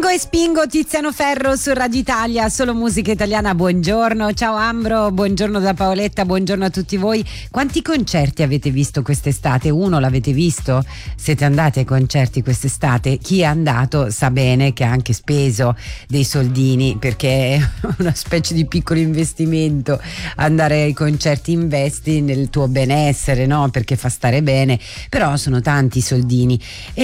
Spingo e spingo, Tiziano Ferro su Radio Italia, solo musica italiana. Buongiorno, ciao Ambro, buongiorno da Paoletta, buongiorno a tutti voi. Quanti concerti avete visto quest'estate? Uno l'avete visto? Siete andati ai concerti quest'estate? Chi è andato sa bene che ha anche speso dei soldini, perché è una specie di piccolo investimento. Andare ai concerti, investi nel tuo benessere, no? Perché fa stare bene, però sono tanti soldini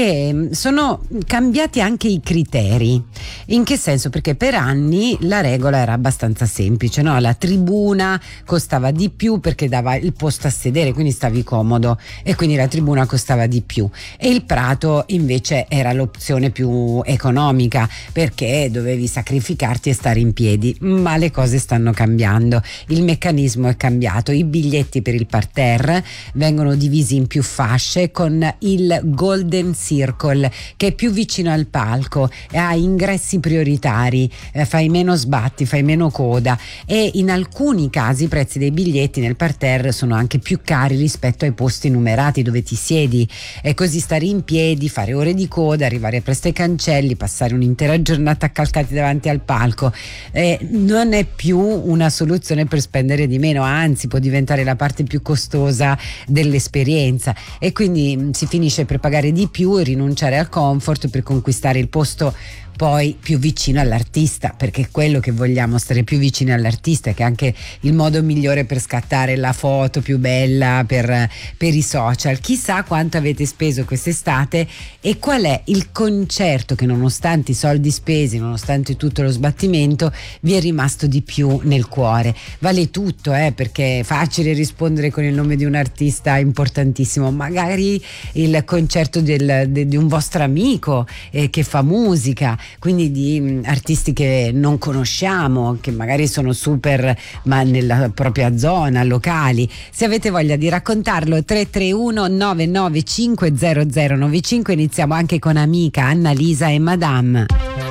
e sono cambiati anche i criteri. In che senso? Perché per anni la regola era abbastanza semplice, no? La tribuna costava di più perché dava il posto a sedere, quindi stavi comodo, e quindi la tribuna costava di più, e il prato invece era l'opzione più economica perché dovevi sacrificarti e stare in piedi. Ma le cose stanno cambiando, il meccanismo è cambiato, i biglietti per il parterre vengono divisi in più fasce con il Golden Circle, che è più vicino al palco, ha ingressi prioritari, fai meno sbatti, fai meno coda, e in alcuni casi i prezzi dei biglietti nel parterre sono anche più cari rispetto ai posti numerati dove ti siedi, e così stare in piedi, fare ore di coda, arrivare presto ai cancelli, passare un'intera giornata accalcati davanti al palco non è più una soluzione per spendere di meno, anzi può diventare la parte più costosa dell'esperienza, e quindi si finisce per pagare di più e rinunciare al comfort per conquistare il posto poi più vicino all'artista, perché è quello che vogliamo, stare più vicini all'artista, che è anche il modo migliore per scattare la foto più bella per i social. Chissà quanto avete speso quest'estate e qual è il concerto che, nonostante i soldi spesi, nonostante tutto lo sbattimento, vi è rimasto di più nel cuore. Vale tutto, perché è facile rispondere con il nome di un artista importantissimo, magari il concerto di un vostro amico che fa musica, quindi di artisti che non conosciamo, che magari sono super ma nella propria zona, locali. Se avete voglia di raccontarlo, 331 995 0095. Iniziamo anche con Amica, Annalisa e Madame.